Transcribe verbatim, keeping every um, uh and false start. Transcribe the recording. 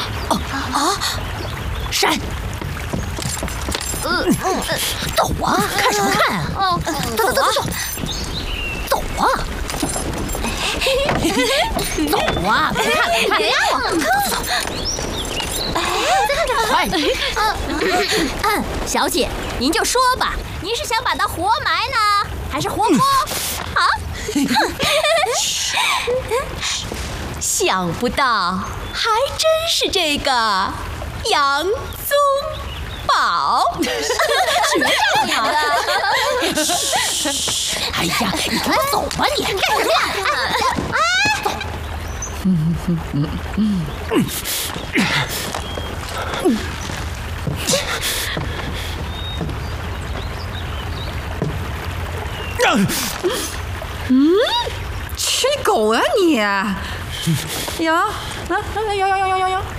哦啊！闪！ 呃呃， 走啊！看什么看啊？ 哦， 走走走走走！走啊！走啊！别看别看！ 别让我！ 快！ 嗯，小姐，您就说吧，您是想把它活埋呢，还是活剥？啊？想不到，还真是这个杨宗保，学这样的。 哎呀，你给我走吧你！干什么？ 哎！ 嗯嗯嗯嗯嗯，吃狗啊你！呀啊啊！有有有有有有！